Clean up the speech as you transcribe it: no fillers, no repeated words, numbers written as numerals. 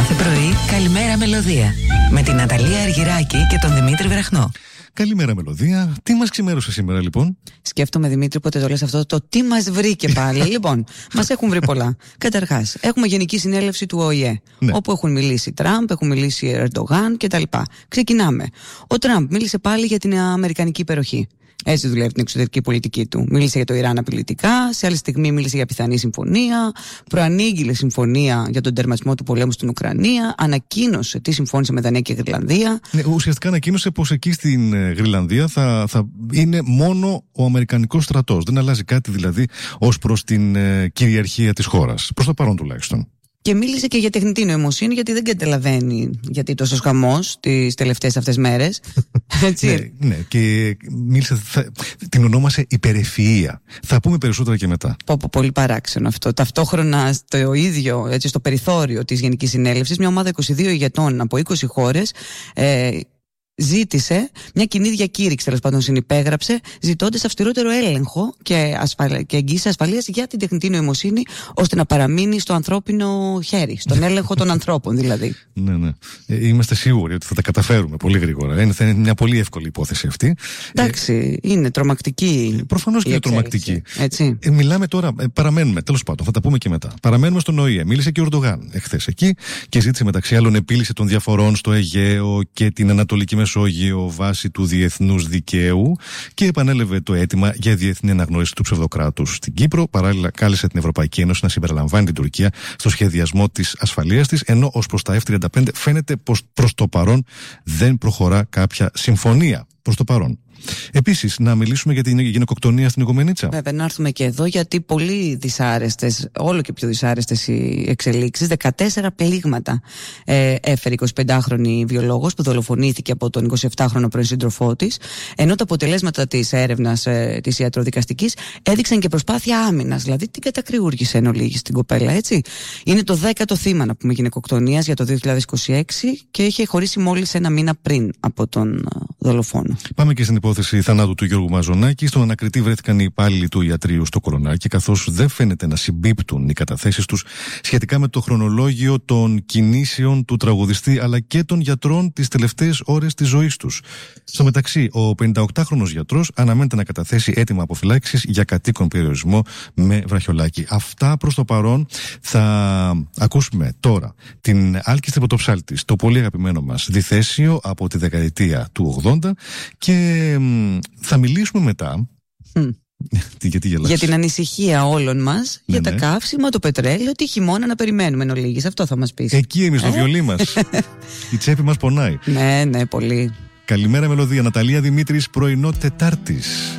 Κάθε πρωί, καλημέρα Μελωδία. Με την Ναταλία Αργυράκη και τον Δημήτρη Βραχνό. Καλημέρα Μελωδία. Τι μας ξημέρωσε σήμερα λοιπόν? Σκέφτομαι, Δημήτρη, πότε το λες αυτό, το τι μας βρήκε πάλι. Λοιπόν, μας έχουν βρει πολλά. Καταρχάς, έχουμε Γενική Συνέλευση του ΟΗΕ, ναι, όπου έχουν μιλήσει Τραμπ, έχουν μιλήσει Ερντογάν κτλ. Ξεκινάμε. Ο Τραμπ μίλησε πάλι για την αμερικανική υπεροχή. Έτσι δουλεύει την εξωτερική πολιτική του. Μίλησε για το Ιράν απειλητικά, σε άλλη στιγμή μίλησε για πιθανή συμφωνία, προανήγγειλε συμφωνία για τον τερματισμό του πολέμου στην Ουκρανία, ανακοίνωσε τι συμφώνησε με Δανία και Γρυλανδία. Ναι, ουσιαστικά ανακοίνωσε πως εκεί στην Γρυλανδία θα είναι μόνο ο Αμερικανικός στρατός. Δεν αλλάζει κάτι δηλαδή ως προς την κυριαρχία της χώρας. Προς το παρόν τουλάχιστον. Και μίλησε και για τεχνητή νοημοσύνη, γιατί δεν καταλαβαίνει γιατί τόσο χαμός τις τελευταίες αυτές μέρες. Έτσι. Ναι, και μίλησε, την ονόμασε υπερευφυΐα. Θα πούμε περισσότερα και μετά. Πολύ παράξενο αυτό. Ταυτόχρονα στο ίδιο, έτσι, στο περιθώριο της Γενικής Συνέλευσης, μια ομάδα 22 ηγετών από 20 χώρες ζήτησε μια κοινή διακήρυξη, τέλος πάντων συνυπέγραψε, ζητώντας αυστηρότερο έλεγχο και εγγύηση ασφαλείας για την τεχνητή νοημοσύνη, ώστε να παραμείνει στο ανθρώπινο χέρι, στον έλεγχο των ανθρώπων δηλαδή. Ναι. Είμαστε σίγουροι ότι θα τα καταφέρουμε πολύ γρήγορα. Θα είναι μια πολύ εύκολη υπόθεση αυτή. Εντάξει, είναι τρομακτική. Προφανώς και είναι τρομακτική. Έτσι. Μιλάμε τώρα, παραμένουμε, τέλος πάντων, θα τα πούμε και μετά. Παραμένουμε στον ΟΗΕ. Μίλησε και ο Ερντογάν εχθές εκεί και ζήτησε μεταξύ άλλων επίλυση των διαφορών στο Αιγαίο και την Ανατολική Μεσόγειο βάσει του διεθνούς δικαίου και επανέλαβε το αίτημα για διεθνή αναγνώριση του ψευδοκράτους στην Κύπρο. Παράλληλα, κάλεσε την Ευρωπαϊκή Ένωση να συμπεριλαμβάνει την Τουρκία στο σχεδιασμό της ασφαλείας της, ενώ ως προς τα F-35 φαίνεται πως προς το παρόν δεν προχωρά κάποια συμφωνία. Προς το παρόν. Επίσης, να μιλήσουμε για την γυναικοκτονία στην Ικομενίτσα. Βέβαια, να έρθουμε και εδώ, γιατί πολύ δυσάρεστες, όλο και πιο δυσάρεστες οι εξελίξεις. 14 πλήγματα έφερε η 25χρονη βιολόγος που δολοφονήθηκε από τον 27χρονο πρώην σύντροφό της, ενώ τα αποτελέσματα της έρευνας της ιατροδικαστικής έδειξαν και προσπάθεια άμυνας. Δηλαδή, την κατακριούργησε εν ολίγης την κοπέλα, έτσι. Είναι το 10ο θύμα, να πούμε, γυναικοκτονίας για το 2026 και είχε χωρίσει μόλις ένα μήνα πριν από τον δολοφόνο. Πάμε και στην υπόθεση θανάτου του Γιώργου Μαζονάκη. Στον ανακριτή βρέθηκαν οι υπάλληλοι του ιατρείου στο Κορονάκι, καθώς δεν φαίνεται να συμπίπτουν οι καταθέσεις τους σχετικά με το χρονολόγιο των κινήσεων του τραγουδιστή αλλά και των γιατρών τις τελευταίες ώρες της ζωής τους. Στο μεταξύ, ο 58χρονος γιατρός αναμένεται να καταθέσει αίτημα αποφυλάκησης για κατοίκον περιορισμό με βραχιολάκι. Αυτά προς το παρόν. Θα ακούσουμε τώρα την Άλκη Στρεποτοψάλτης, το πολύ αγαπημένο μας διθέσιο από τη δεκαετία του 80, και θα μιλήσουμε μετά για την ανησυχία όλων μας, για τα καύσιμα, το πετρέλαιο, τι χειμώνα να περιμένουμε εν ολίγης. Αυτό θα μας πεις. Εκεί εμείς το βιολί μας. Η τσέπη μας πονάει. Ναι, πολύ. Καλημέρα Μελωδία. Ναταλία Δημήτρης, πρωινό Τετάρτης.